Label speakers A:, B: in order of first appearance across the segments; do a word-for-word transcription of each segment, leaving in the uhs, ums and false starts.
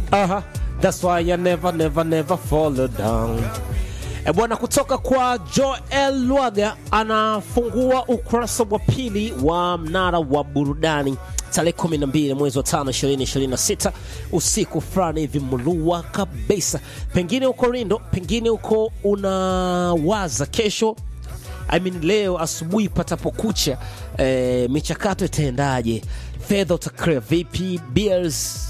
A: Aha, that's why I never never never fall down. E bwana, kutoka kwa Joel Lwaga anafungua ukurasa wa pili wa mnara wa burudani tarehe kumi na mbili mwezi wa tano ishirini ishirini na sita usiku fulani hivi mulua kabisa. Pengine uko Rindo, pengine uko unawaza kesho, I mean leo asubuhi patapokucha, eh, michakato itaendaje, fedha utakrea vipi, bills,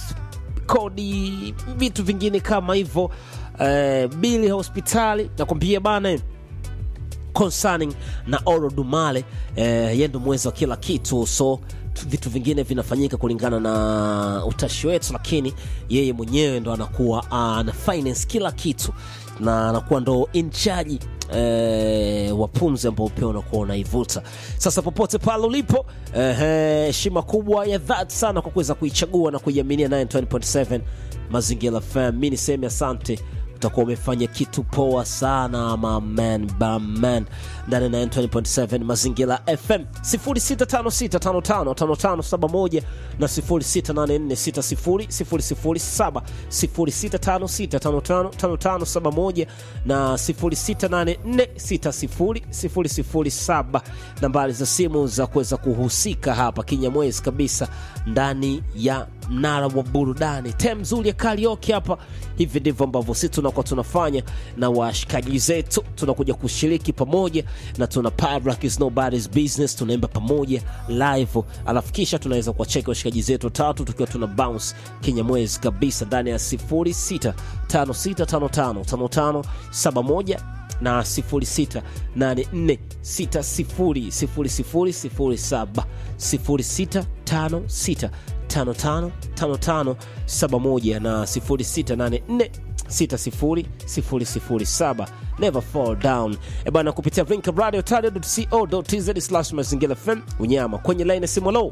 A: kodi, vitu vingine kama hivyo, eh, bili ya hospitali. Nakwambia bana, concerning na Oro Dumale, eh, yeye ndo mwezi wa kila kitu, so vitu vingine vinafanyika kulingana na utashi wetu, lakini yeye mwenyewe ndo anakuwa ana finance kila kitu na anakuwa ndo in charge eh, wa pumzi ambao pia unakuwa unaivuta. Sasa popote pale ulipo, heshima eh, kubwa ya dhati sana kwa kuweza kuichagua na kuiaminia nine twenty point seven Mazingira F M. Mimi niseme asante, utakuwa umefanya kitu poa sana my man bam man. Ndani nine twenty point seven Mazingira F M. zero sita tano sita tano tano tano tano saba moja na zero sita nane nne sita zero zero zero saba, zero sita tano sita tano tano tano tano saba moja na zero sita nane nne sita zero zero zero saba. Nambari za simu za kuweza kuhusika hapa kinyamwezi kabisa ndani ya mnara wa burudani. Tem nzuri ya karaoke hapa. Hivi ndivyo ambavyo sisi tunakuwa tunafanya na washikaji zetu, tunakuja kushiriki pamoja na tuna power like is nobody's business, tunaimba pamoja live, alafu kisha tunaweza kuwacheka washikaji zetu tatu tukiwa tuna bounce kinyamwezi kabisa ndani ya zero sita tano sita tano tano tano tano saba moja na zero sita nane nne sita zero zero zero zero saba, zero sita tano sita tano tano tano tano saba moja na zero sita nane nne sita zero zero zero saba. Never fall down. E bana, kupitia rinka radio tario dot co dot t z slash Mazingira F M. Unyama kwenye line ya simu. Hello.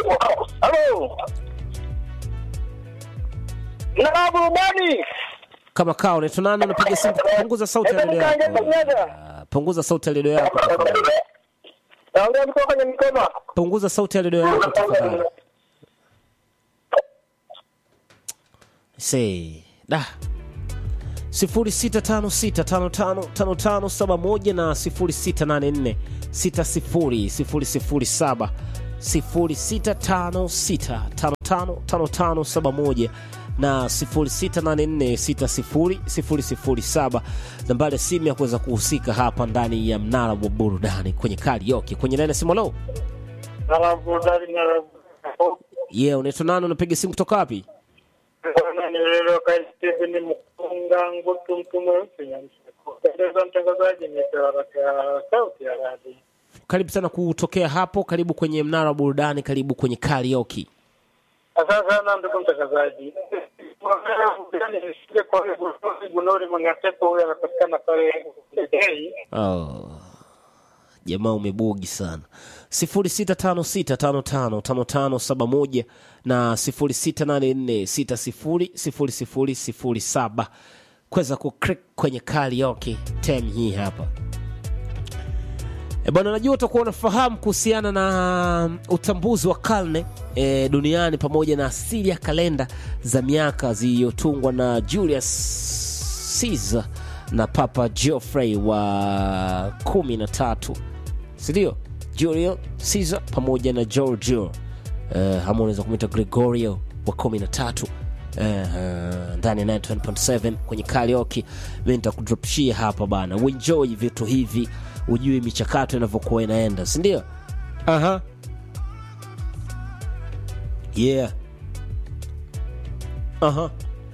B: Hello. Nabu bani.
A: Kama kao ni tunana unapiga simu, punguza sauti ya redio yako. Punguza sauti ya redio yako.
B: Naongea kutoka kwenye mikono.
A: Punguza sauti ya redio yako tafadhali. Say, da. zero sita tano sita tano tano tano tano saba moja na zero sita nane nne sita zero zero zero saba, zero sita tano sita tano tano tano tano saba moja na zero sita nane nne sita zero zero zero saba. Nambari ya simu ya kuweza kuhusika hapa ndani ya mnara wa burudani kwenye karaoke. Kwenye nene simu. Hello.
B: Mnara burudani na
A: yeah, unaitwa nani, unapiga simu kutoka wapi?
B: Nilelo kai Stephen Mkunga ngutu mtume Finyamseko. Ndio mtangazaji nimepewa sauti ya radio.
A: Karibu sana kutokea hapo, karibu kwenye mnara wa burudani, karibu kwenye karaoke.
B: Asante sana ndugu mtangazaji. Burudani ni kwa Gunori Mangatepo, huyo anapatikana pale.
A: Oh. Jamaa umebugi sana. zero sita tano sita tano tano tano tano saba moja na zero sita nane nne sita zero zero zero zero saba. Kweza kuklik kwenye karaoke time hii hapa. E bwana, najua utakuwa unafahamu kuhusiana na utambuzi wa karne e, duniani pamoja na asili ya kalenda za miaka zilizotungwa na Julius Caesar na Papa Geoffrey wa kumi na tatu. Sidio? Julius Caesar pamoja na Giorgio, uh, hamu unaweza kumita Gregorio wa kumi na tatu. Uh, uh, ndani ya nine twenty point seven kwenye karaoke. Mimi nitakudropshia hapa bana, uenjoy vitu hivi, ujue michakato inavyokuwa inaenda, si ndio? Aha. Yeah. Aha.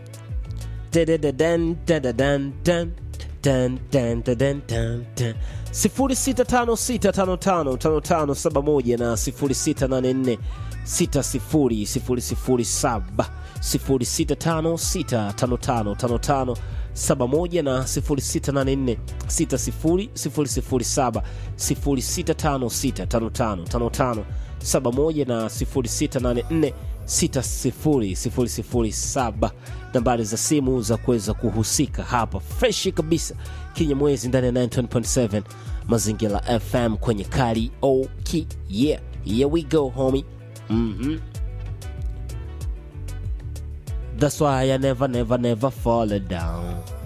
A: Dan dan dan dan dan dan dan dan dan dan. zero sita tano sita tano tano tano tano saba moja na zero sita nane nne sita zero zero zero saba, zero sita tano sita tano tano tano tano saba moja na zero sita nane nne sita zero zero zero saba, zero sita tano sita tano tano tano tano saba moja na zero sita nane nne sita zero zero zero saba. Nambari za simu za kuweza kuhusika hapa fresh kabisa kinyamwezi ndani ya nine twenty point seven Mazingira F M kwenye karaoke. Yeah, here we go homie. Mhm. That's why I never never never fall down.